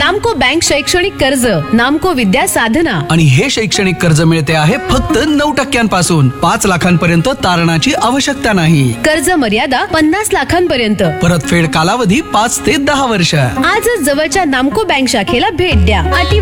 नामको बँक शैक्षणिक कर्ज, नामको विद्या साधना. आणि हे शैक्षणिक कर्ज मिळते आहे फक्त 9% 5 लाखांपर्यंत तारणाची आवश्यकता नाही. कर्ज मर्यादा 50 लाखांपर्यंत. परतफेड कालावधी 5 ते 10 वर्ष. आजच जवळच्या नामको बँक शाखेला भेट द्या. अटी